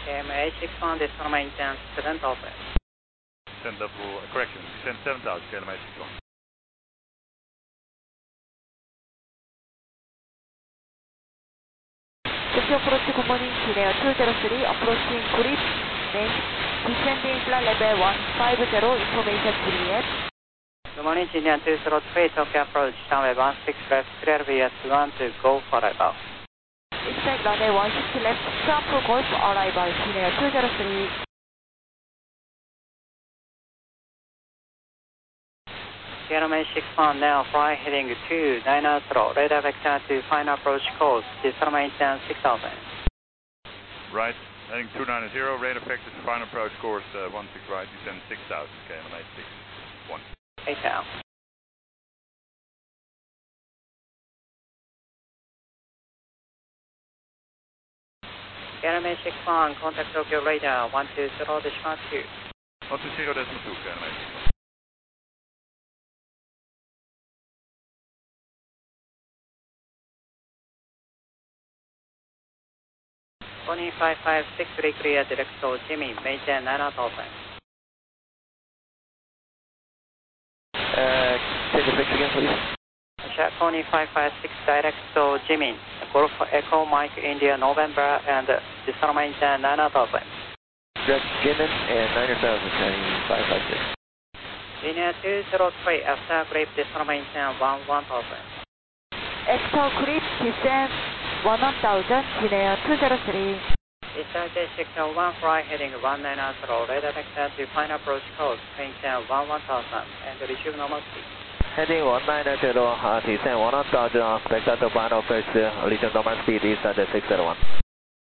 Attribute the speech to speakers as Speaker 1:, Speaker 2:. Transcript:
Speaker 1: KMA61, descend maintain 7 open.
Speaker 2: Descend level, correction, descend 7000, KMA61.
Speaker 3: Tokyo approach good morning, Kineo 203, approaching Kurip, descending flight level 150, information clear.
Speaker 1: Good morning, Indian 203, Tokyo approach, runway 16 left, clear VS1 to go for arrival.
Speaker 3: Expect runway 16 left, sharp golf arrival, Kineo 203.
Speaker 1: KMA61, now fly heading 290, radar vector to final approach course, descend maintain 6000.
Speaker 2: Right, heading 290, radar vector to final approach course 16 right, descend 6000, KMA61.
Speaker 1: 8 down. KMA61, contact Tokyo radar 120.2.
Speaker 2: 120.2, KMA61.
Speaker 1: 25563 clear direct to Jimmy, maintain 9 out open.
Speaker 4: Change the fix again, please.
Speaker 1: Check 25556 direct to Jimmy, Golf Echo Mike India November and descend maintain 9 out open.
Speaker 4: Direct Jimin and 9000, turning 556.
Speaker 1: Linear 203 after grip descend maintain 11 open.
Speaker 3: After grip, descend 1000, Kineo 203.
Speaker 1: Discharge J601, fly heading 190, radar vector to final approach course, maintain 1000 and resume normal speed.
Speaker 4: Heading 190, descend 1000, vector to final approach, resume normal speed, East 601.